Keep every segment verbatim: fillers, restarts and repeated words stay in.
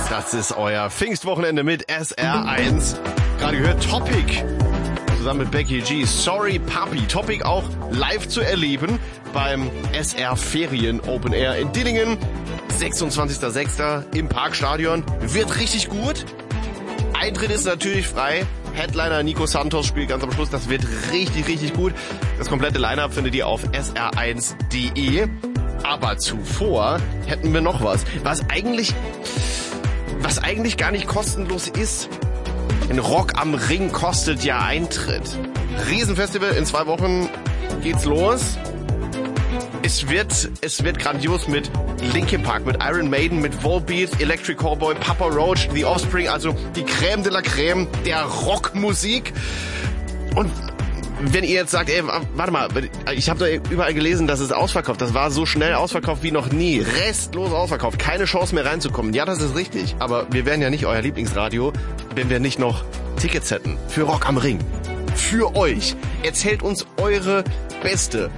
Das ist euer Pfingstwochenende mit S R eins. Gerade gehört Topic zusammen mit Becky G. Sorry Papi. Topic auch live zu erleben beim S R Ferien Open Air in Dillingen. sechsundzwanzigster sechster im Parkstadion. Wird richtig gut. Eintritt ist natürlich frei. Headliner Nico Santos spielt ganz am Schluss. Das wird richtig, richtig gut. Das komplette Line-Up findet ihr auf S R eins punkt de. Aber zuvor hätten wir noch was, was eigentlich, was eigentlich gar nicht kostenlos ist. Ein Rock am Ring kostet ja Eintritt. Riesenfestival, in zwei Wochen geht's los. Es wird, es wird grandios mit Linkin Park, mit Iron Maiden, mit Volbeat, Electric Callboy, Papa Roach, The Offspring, also die Crème de la Crème der Rockmusik. Und wenn ihr jetzt sagt, ey, warte mal, ich habe da überall gelesen, das ist ausverkauft. Das war so schnell ausverkauft wie noch nie. Restlos ausverkauft. Keine Chance mehr reinzukommen. Ja, das ist richtig. Aber wir wären ja nicht euer Lieblingsradio, wenn wir nicht noch Tickets hätten. Für Rock am Ring. Für euch. Erzählt uns eure beste,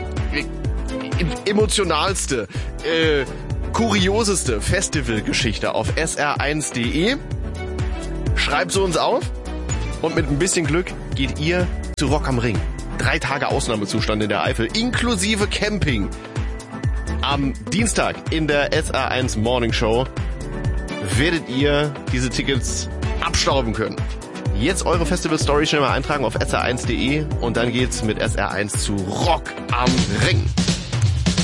emotionalste, äh, kurioseste Festivalgeschichte auf S R eins punkt de. Schreibt sie uns auf. Und mit ein bisschen Glück geht ihr zu Rock am Ring. Drei Tage Ausnahmezustand in der Eifel, inklusive Camping. Am Dienstag in der S R eins Morning Show werdet ihr diese Tickets abstauben können. Jetzt eure Festival-Story schnell mal eintragen auf S R eins punkt de und dann geht's mit S R eins zu Rock am Ring.